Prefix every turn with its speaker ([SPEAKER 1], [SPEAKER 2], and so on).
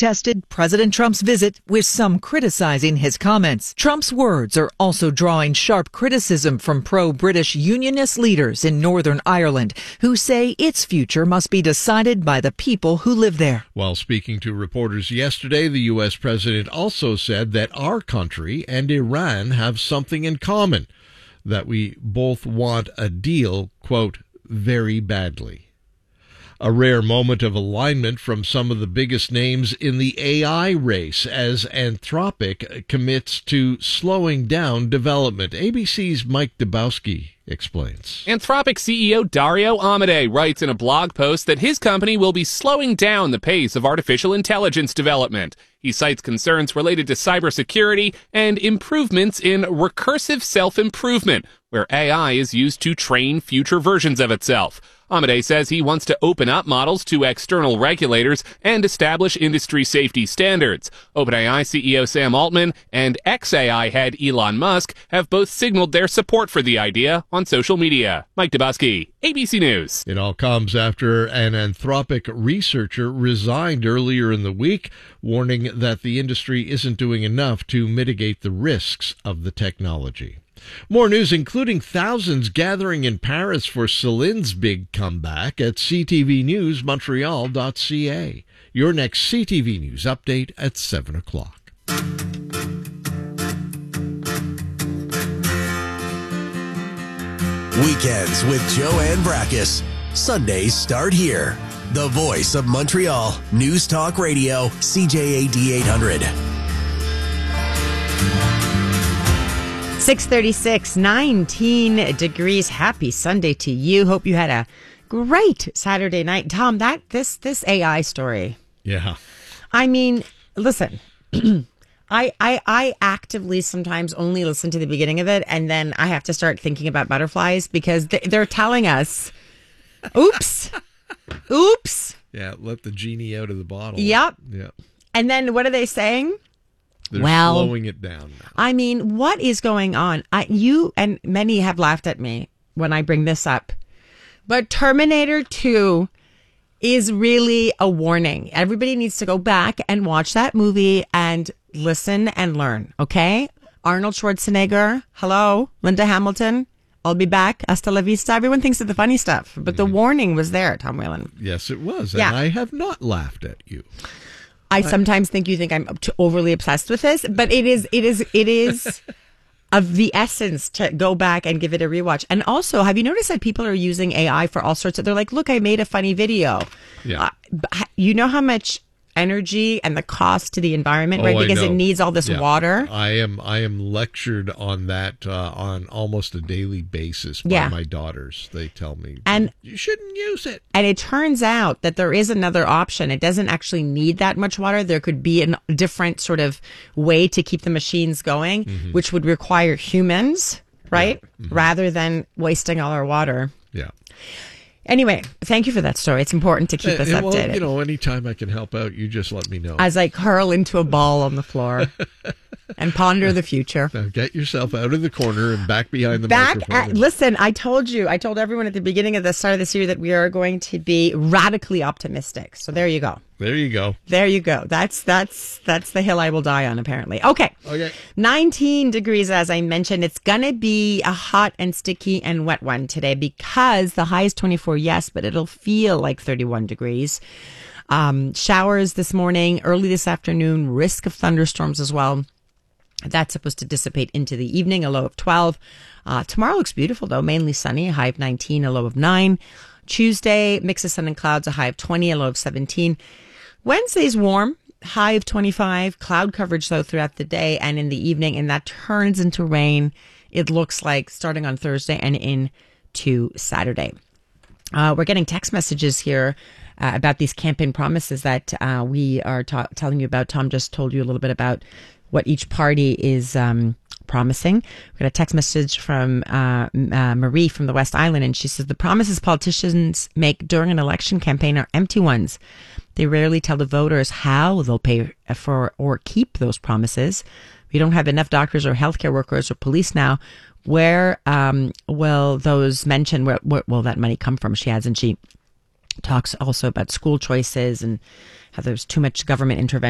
[SPEAKER 1] contested President Trump's visit, with some criticizing his comments. Trump's words are also drawing sharp criticism from pro-British unionist leaders in Northern Ireland, who say its future must be decided by the people who live there.
[SPEAKER 2] While speaking to reporters yesterday, the U.S. president also said that our country and Iran have something in common, that we both want a deal, quote, very badly. A rare moment of alignment from some of the biggest names in the AI race as Anthropic commits to slowing down development. ABC's Mike Dubowski explains.
[SPEAKER 3] Anthropic CEO Dario Amodei writes in a blog post that his company will be slowing down the pace of artificial intelligence development. He cites concerns related to cybersecurity and improvements in recursive self-improvement, where AI is used to train future versions of itself. Amodei says he wants to open up models to external regulators and establish industry safety standards. OpenAI CEO Sam Altman and xAI head Elon Musk have both signaled their support for the idea on social media. Mike Dubowski, ABC News.
[SPEAKER 2] It all comes after an Anthropic researcher resigned earlier in the week, warning that the industry isn't doing enough to mitigate the risks of the technology. More news, including thousands gathering in Paris for Celine's big comeback at ctvnewsmontreal.ca. Your next CTV News update at 7 o'clock.
[SPEAKER 4] Weekends with Joanne Brackus. Sundays start here. The voice of Montreal. News Talk Radio, CJAD 800.
[SPEAKER 5] 6:36, 19 degrees. Happy Sunday to you. Hope you had a great Saturday night. Tom, this AI story.
[SPEAKER 2] Yeah.
[SPEAKER 5] I mean, listen, I actively sometimes only listen to the beginning of it, and then I have to start thinking about butterflies because they're telling us, oops.
[SPEAKER 2] Yeah, let the genie out of the bottle.
[SPEAKER 5] Yep.
[SPEAKER 2] Yeah.
[SPEAKER 5] And then what are they saying?
[SPEAKER 2] They're slowing it down now.
[SPEAKER 5] I mean, what is going on? You and many have laughed at me when I bring this up, but Terminator 2 is really a warning. Everybody needs to go back and watch that movie and listen and learn, okay? Arnold Schwarzenegger, hello, Linda Hamilton, I'll be back, hasta la vista. Everyone thinks of the funny stuff, but the warning was there, Tom Whalen.
[SPEAKER 2] Yes, it was,
[SPEAKER 5] Yeah.
[SPEAKER 2] and I have not laughed at you.
[SPEAKER 5] I sometimes think you think I'm overly obsessed with this, but it is of the essence to go back and give it a rewatch. And also, have you noticed that people are using AI for all sorts of, they're like, look, I made a funny video.
[SPEAKER 2] Yeah.
[SPEAKER 5] You know how much energy and the cost to the environment, right? Because it needs all this water.
[SPEAKER 2] I am lectured on that on almost a daily basis by my daughters. They tell me, and you shouldn't use it.
[SPEAKER 5] And it turns out that there is another option. It doesn't actually need that much water. There could be a different sort of way to keep the machines going, which would require humans, right? Rather than wasting all our water.
[SPEAKER 2] Yeah.
[SPEAKER 5] Anyway, thank you for that story. It's important to keep us updated.
[SPEAKER 2] Well, anytime I can help out, you just let me know.
[SPEAKER 5] As I curl into a ball on the floor and ponder the future.
[SPEAKER 2] Now get yourself out of the corner and back behind the microphone.
[SPEAKER 5] Listen, I told everyone at the beginning of the start of this year that we are going to be radically optimistic. So there you go.
[SPEAKER 2] There you go.
[SPEAKER 5] There you go. That's the hill I will die on, apparently. Okay. 19 degrees, as I mentioned. It's going to be a hot and sticky and wet one today because the high is 24, yes, but it'll feel like 31 degrees. Showers this morning, early this afternoon, risk of thunderstorms as well. That's supposed to dissipate into the evening, a low of 12. Tomorrow looks beautiful, though, mainly sunny, a high of 19, a low of 9. Tuesday, mix of sun and clouds, a high of 20, a low of 17. Wednesday's warm, high of 25. Cloud coverage, though, throughout the day and in the evening, and that turns into rain, it looks like, starting on Thursday and into Saturday. We're getting text messages here about these campaign promises that we are telling you about. Tom just told you a little bit about what each party is promising. We got a text message from Marie from the West Island, and she says, the promises politicians make during an election campaign are empty ones. They rarely tell the voters how they'll pay for or keep those promises. We don't have enough doctors or healthcare workers or police now. Where will those mention, where will that money come from? She adds, and she talks also about school choices and how there's too much government intervention